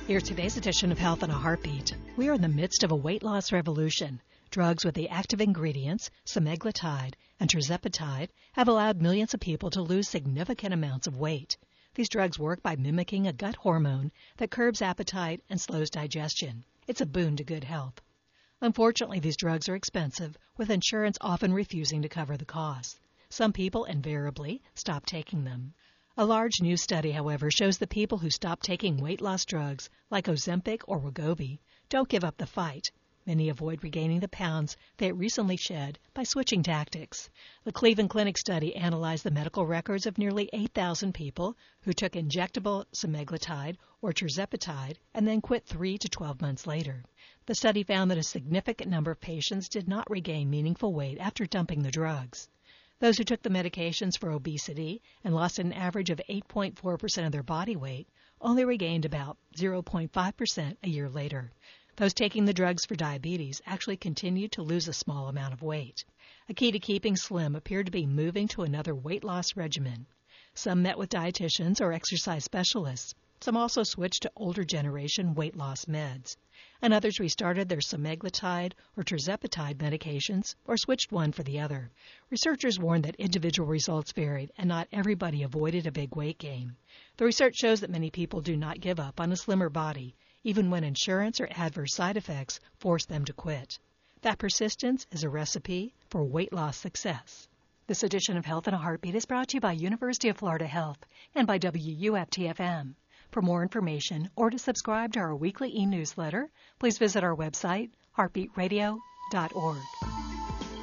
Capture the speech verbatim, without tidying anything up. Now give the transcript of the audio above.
Here's today's edition of Health in a Heartbeat. We are in the midst of a weight loss revolution. Drugs with the active ingredients, semaglutide and tirzepatide, have allowed millions of people to lose significant amounts of weight. These drugs work by mimicking a gut hormone that curbs appetite and slows digestion. It's a boon to good health. Unfortunately, these drugs are expensive, with insurance often refusing to cover the costs. Some people invariably stop taking them. A large new study, however, shows that people who stop taking weight loss drugs, like Ozempic or Wegovy, don't give up the fight. Many avoid regaining the pounds they recently shed by switching tactics. The Cleveland Clinic study analyzed the medical records of nearly eight thousand people who took injectable semaglutide or tirzepatide and then quit three to twelve months later. The study found that a significant number of patients did not regain meaningful weight after dumping the drugs. Those who took the medications for obesity and lost an average of eight point four percent of their body weight only regained about zero point five percent a year later. Those taking the drugs for diabetes actually continued to lose a small amount of weight. A key to keeping slim appeared to be moving to another weight loss regimen. Some met with dietitians or exercise specialists. Some also switched to older generation weight loss meds. And others restarted their semaglutide or tirzepatide medications or switched one for the other. Researchers warned that individual results varied and not everybody avoided a big weight gain. The research shows that many people do not give up on a slimmer body, even when insurance or adverse side effects force them to quit. That persistence is a recipe for weight loss success. This edition of Health in a Heartbeat is brought to you by University of Florida Health and by W U F T F M. For more information or to subscribe to our weekly e-newsletter, please visit our website, heartbeat radio dot org.